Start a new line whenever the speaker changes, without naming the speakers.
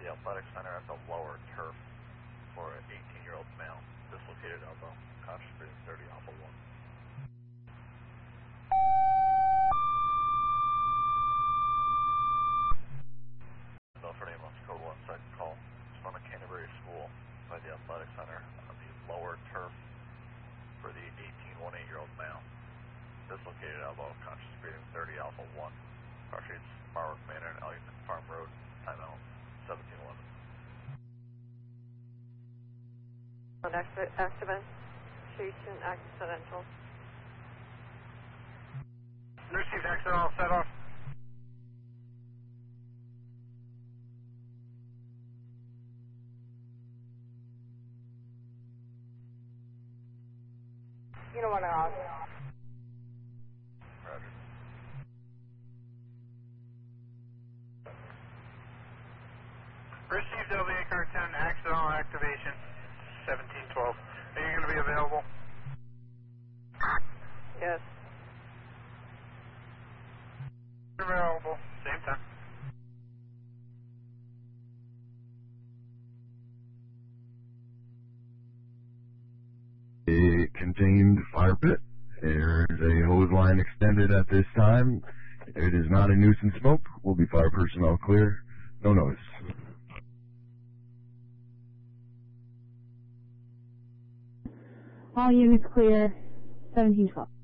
the athletic center at the lower turf for an 18-year-old male, dislocated elbow, conscious breathing 30 alpha 1. Milford ambulance code 1 second call. It's from a Canterbury school by the athletic center on the lower turf for the 18-year-old male, dislocated elbow, conscious breathing 30 alpha 1. Car streets, Marwick Manor and Ellington Farm Road, timeout 1711.
Activation accidental.
Received accidental set off.
You don't want to off.
Roger.
Received LVA car 10, accidental activation, 1712. Are you going to be available?
Yes.
Available, same time.
A contained fire pit. There is a hose line extended at this time. It is not a nuisance smoke. Will be fire personnel clear. No noise.
All units clear. 1712.